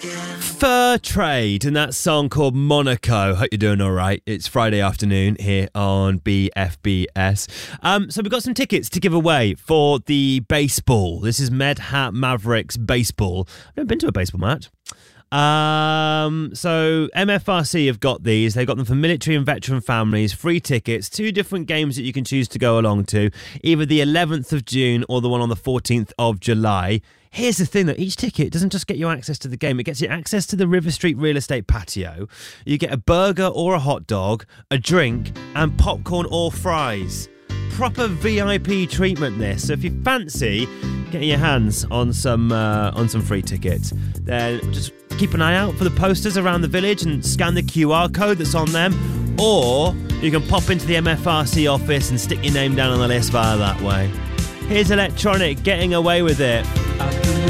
Fur Trade and that song called Monaco. Hope you're doing all right. It's Friday afternoon here on BFBS. So we've got some tickets to give away for the baseball. This is Medhat Mavericks baseball. I've never been to a baseball match. So MFRC have got these. They've got them for military and veteran families. Free tickets. 2 different games that you can choose to go along to. Either the 11th of June or the one on the 14th of July. Here's the thing, that each ticket doesn't just get you access to the game, it gets you access to the River Street Real Estate patio. You get a burger or a hot dog, a drink, and popcorn or fries. Proper VIP treatment this. So if you fancy getting your hands on some free tickets, then just keep an eye out for the posters around the village and scan the QR code that's on them. Or you can pop into the MFRC office and stick your name down on the list via that way. Here's Electronic, Getting Away With It.